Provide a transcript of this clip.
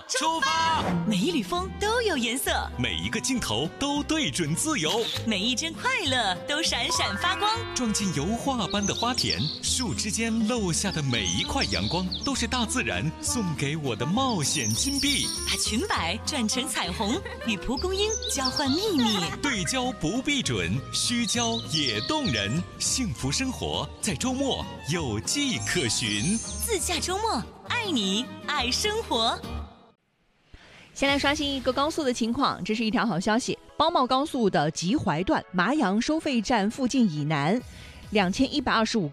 出发！ 每一缕风都有颜色， 每一个镜头都对准自由， 每一帧快乐都闪闪发光。 撞进油画般的花田，树枝间漏下的每一块阳光，都是大自然送给我的冒险金币。 把裙摆转成彩虹，与蒲公英交换秘密。 对焦不必准，虚焦也动人。幸福生活在周末有迹可循。 自驾周末，爱你爱生活。 先来刷新一个高速的情况，这是一条好消息。包茂高速的集淮段麻阳收费站附近以南2125